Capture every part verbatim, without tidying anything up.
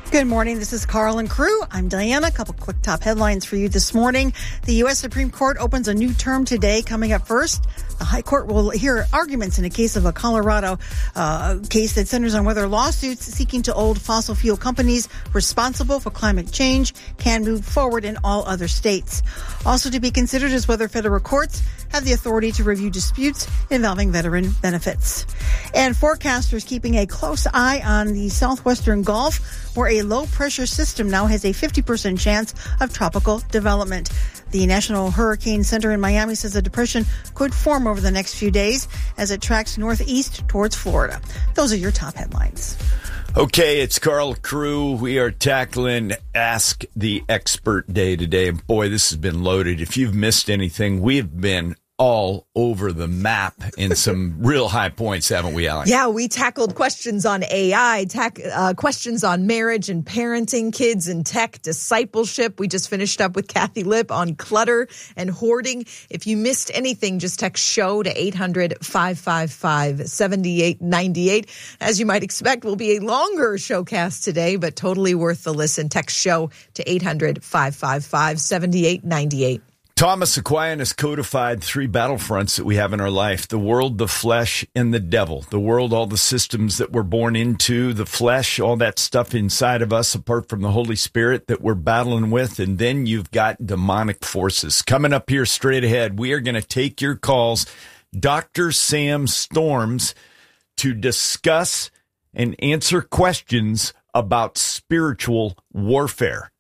Good morning. This is Carl and crew. I'm Diana. A couple quick top headlines for you this morning. The U S Supreme Court opens a new term today. Coming up first, the High Court will hear arguments in a case of a Colorado uh, case that centers on whether lawsuits seeking to hold fossil fuel companies responsible for climate change can move forward in all other states. Also to be considered is whether federal courts have the authority to review disputes involving veteran benefits. And forecasters keeping a close eye on the southwestern Gulf, where a low-pressure system now has a fifty percent chance of tropical development. The National Hurricane Center in Miami says a depression could form over the next few days as it tracks northeast towards Florida. Those are your top headlines. Okay, it's Carl Crew. We are tackling Ask the Expert Day today. And boy, this has been loaded. If you've missed anything, we've been all over the map in some real high points, haven't we, Alex? Yeah, we tackled questions on A I, tack, uh, questions on marriage and parenting, kids and tech, discipleship. We just finished up with Kathy Lipp on clutter and hoarding. If you missed anything, just text SHOW to eight hundred, five five five, seven eight nine eight. As you might expect, will be a longer showcast today, but totally worth the listen. Text SHOW to eight hundred, five five five, seven eight nine eight. Thomas Aquinas codified three battlefronts that we have in our life: the world, the flesh, and the devil. The world, all the systems that we're born into; the flesh, all that stuff inside of us apart from the Holy Spirit that we're battling with. And then you've got demonic forces. Coming up here straight ahead, we are going to take your calls. Doctor Sam Storms to discuss and answer questions about spiritual warfare.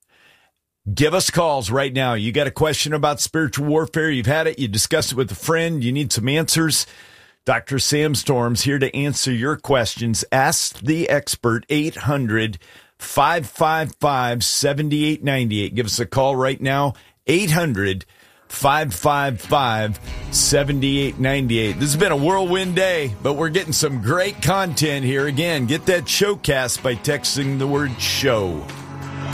Give us calls right now. You got a question about spiritual warfare, you've had it, you discussed it with a friend, you need some answers. Doctor Sam Storms here to answer your questions. Ask the Expert, eight hundred, five five five, seven eight nine eight. Give us a call right now, eight hundred, five five five, seven eight nine eight. This has been a whirlwind day, but we're getting some great content here. Again, get that showcast by texting the word SHOW.